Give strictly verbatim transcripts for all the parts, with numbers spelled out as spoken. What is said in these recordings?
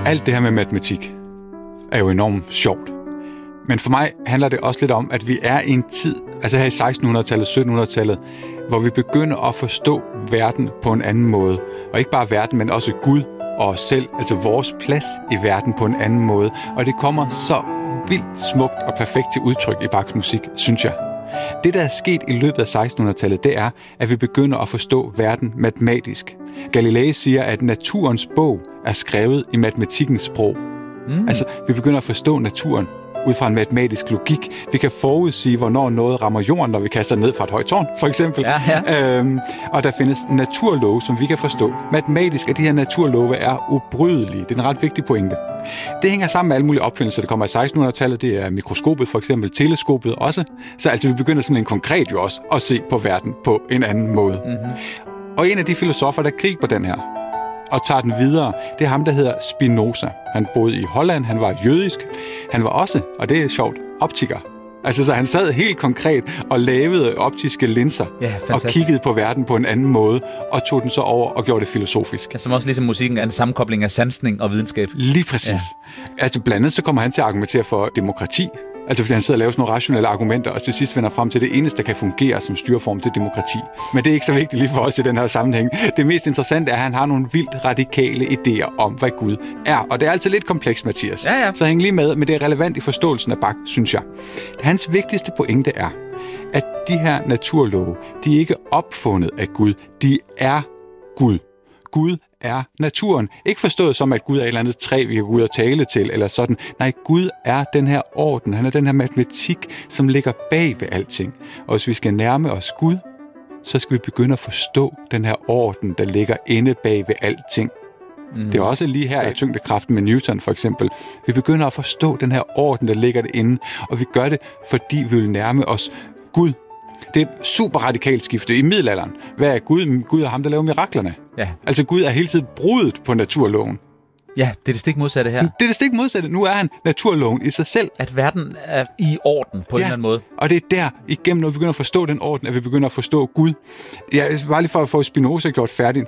Alt det her med matematik er jo enormt sjovt. Men for mig handler det også lidt om, at vi er i en tid, altså her i sekstenhundredetallet, syttenhundredetallet, hvor vi begynder at forstå verden på en anden måde. Og ikke bare verden, men også Gud og os selv, altså vores plads i verden på en anden måde. Og det kommer så vildt smukt og perfekt til udtryk i Bachs musik, synes jeg. Det, der er sket i løbet af sekstenhundredetallet, det er, at vi begynder at forstå verden matematisk. Galilei siger, at naturens bog er skrevet i matematikkens sprog. Mm. Altså, vi begynder at forstå naturen ud fra en matematisk logik. Vi kan forudsige, hvornår noget rammer jorden, når vi kaster ned fra et højt tårn, for eksempel. Ja, ja. Øhm, og der findes naturlove, som vi kan forstå. Matematisk, at de her naturlove er ubrydelige. Det er en ret vigtig pointe. Det hænger sammen med alle mulige opfindelser, der kommer i sekstenhundredetallet. Det er mikroskopet, for eksempel teleskopet også. Så altså, vi begynder simpelthen konkret jo også at se på verden på en anden måde. Mm-hmm. Og en af de filosofer, der griber den her og tager den videre, det er ham, der hedder Spinoza. Han boede i Holland, han var jødisk. Han var også, og det er sjovt, optiker. Altså, så han sad helt konkret og lavede optiske linser ja, og kiggede på verden på en anden måde, og tog den så over og gjorde det filosofisk. Ja, som også ligesom musikken er en sammenkobling af sansning og videnskab. Lige præcis. Ja. Altså, blandt andet så kommer han til at argumentere for demokrati. Altså fordi han sidder og laver sådan nogle rationelle argumenter, og til sidst finder frem til det eneste, der kan fungere som styreform til demokrati. Men det er ikke så vigtigt lige for os i den her sammenhæng. Det mest interessante er, at han har nogle vildt radikale idéer om, hvad Gud er. Og det er altid lidt komplekst, Mathias. Ja, ja. Så hæng lige med, men det er relevant i forståelsen af Bach, synes jeg. Hans vigtigste pointe er, at de her naturlove, de er ikke opfundet af Gud. De er Gud. Gud er naturen. Ikke forstået som, at Gud er et eller andet træ, vi kan gå ud og tale til, eller sådan. Nej, Gud er den her orden. Han er den her matematik, som ligger bag ved alting. Og hvis vi skal nærme os Gud, så skal vi begynde at forstå den her orden, der ligger inde bag ved alting. Mm. Det er også lige her i tyngdekraften med Newton, for eksempel. Vi begynder at forstå den her orden, der ligger derinde, og vi gør det, fordi vi vil nærme os Gud. Det er et super radikalt skifte i middelalderen. Hvad er Gud? Gud er ham, der laver miraklerne. Ja. Altså Gud er hele tiden bruddet på naturloven. Ja, det er det stik modsatte her. Det er det stik modsatte. Nu er han naturloven i sig selv. At verden er i orden på ja. en eller anden måde. Og det er der igennem, når vi begynder at forstå den orden, at vi begynder at forstå Gud. Ja, bare lige for at få Spinoza gjort færdig.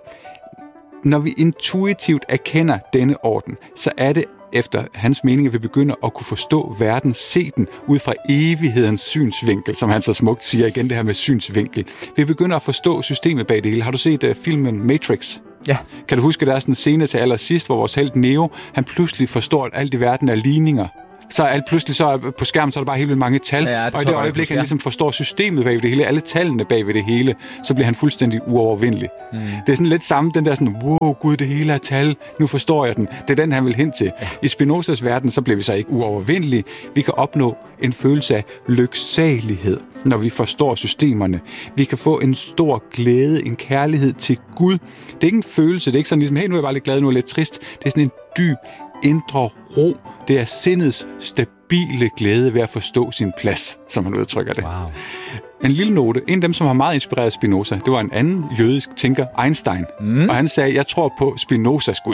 Når vi intuitivt erkender denne orden, så er det efter hans mening, at vi begynder at kunne forstå verden, se den ud fra evighedens synsvinkel, som han så smukt siger igen, det her med synsvinkel. Vi begynder at forstå systemet bag det hele. Har du set uh, filmen Matrix? Ja. Kan du huske, at der er sådan en scene til allersidst, hvor vores helt Neo, han pludselig forstår, at alt i verden er ligninger. Så alt pludselig så er på skærmen, så er der bare helt vildt mange tal, ja, og i det øjeblik, han ligesom forstår systemet bag ved det hele, alle tallene bag ved det hele, så bliver han fuldstændig uovervindelig. Mm. Det er sådan lidt samme, den der sådan, wow, Gud, det hele er tal, nu forstår jeg den. Det er den, han vil hen til. Ja. I Spinozas verden, så bliver vi så ikke uovervindelige. Vi kan opnå en følelse af lyksalighed, når vi forstår systemerne. Vi kan få en stor glæde, en kærlighed til Gud. Det er ikke en følelse, det er ikke sådan ligesom, hey, nu er jeg bare lidt glad, nu er jeg lidt trist. Det er sådan en dyb indre ro. Det er sindets stabile glæde ved at forstå sin plads, som han udtrykker det. Wow. En lille note. En af dem, som har meget inspireret Spinoza, det var en anden jødisk tænker, Einstein. Mm. Og han sagde, jeg tror på Spinozas Gud.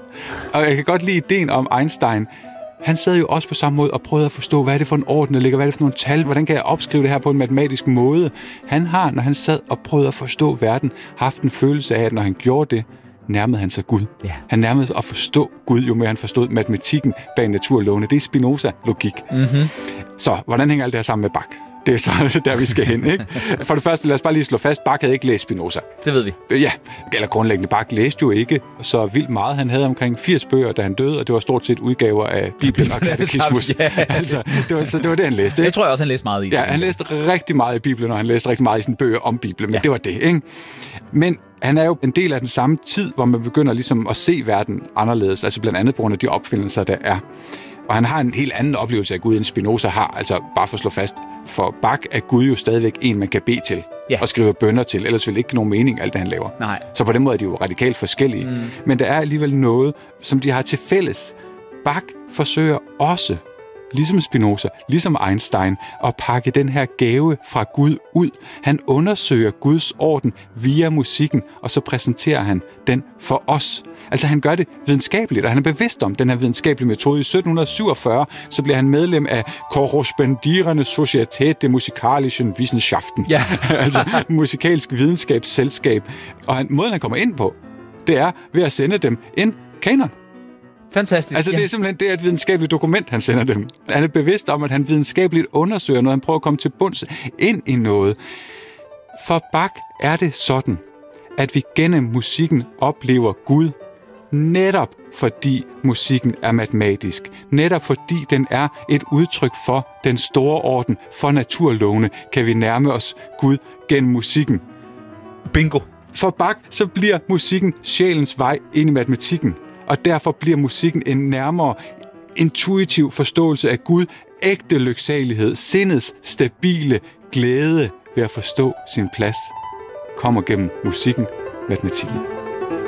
Og jeg kan godt lide ideen om Einstein. Han sad jo også på samme måde og prøvede at forstå, hvad er det for en orden, der ligger, hvad er det for nogle tal, hvordan kan jeg opskrive det her på en matematisk måde. Han har, når han sad og prøvede at forstå verden, haft en følelse af, at når han gjorde det, nærmede han sig Gud. Yeah. Han nærmede sig at forstå Gud, jo mere han forstod matematikken bag naturlovene. Det er Spinoza-logik. Mm-hmm. Så, hvordan hænger alt det her sammen med Bach? Det er så der, vi skal hen, ikke? For det første, lad os bare lige slå fast, Bach havde ikke læst Spinoza. Det ved vi. Ja, eller grundlæggende, Bach læste jo ikke så vildt meget. Han havde omkring firs bøger, da han døde, og det var stort set udgaver af Bibelen og katekismus. Ja. Altså, det var, så det var det, han læste. Ikke? Det tror jeg også, han læste meget i. Ja, han læste rigtig meget i Bibelen, og han læste rigtig meget i sine bøger om Bibelen, men ja. det var det, ikke? Men han er jo en del af den samme tid, hvor man begynder ligesom at se verden anderledes, altså blandt andet på grund af de opfindelser, der er. Og han har en helt anden oplevelse af Gud, end Spinoza har, altså bare for at slå fast. For Bach er Gud jo stadigvæk en, man kan bede til ja. og skrive bønner til, ellers vil det ikke nogen mening, alt det han laver. Nej. Så på den måde er de jo radikalt forskellige. Mm. Men der er alligevel noget, som de har til fælles. Bach forsøger også, ligesom Spinoza, ligesom Einstein, at pakke den her gave fra Gud ud. Han undersøger Guds orden via musikken, og så præsenterer han den for os. Altså han gør det videnskabeligt, og han er bevidst om den her videnskabelige metode. I sytten syvogfyrre så bliver han medlem af Korrespondierende Societät der Musikalischen Wissenschaften. Ja. Altså musikalsk videnskabsselskab. Og han, måden han kommer ind på, det er ved at sende dem en kanon. Fantastisk. Altså, ja. det er simpelthen det er et videnskabeligt dokument, han sender dem. Han er bevidst om, at han videnskabeligt undersøger noget, han prøver at komme til bunds ind i noget. For Bach er det sådan, at vi gennem musikken oplever Gud, netop fordi musikken er matematisk. Netop fordi den er et udtryk for den store orden, for naturlovene, kan vi nærme os Gud gennem musikken. Bingo. For Bach så bliver musikken sjælens vej ind i matematikken, og derfor bliver musikken en nærmere intuitiv forståelse af Gud, ægte lyksalighed, sindets stabile glæde ved at forstå sin plads, kommer gennem musikken, matematikken.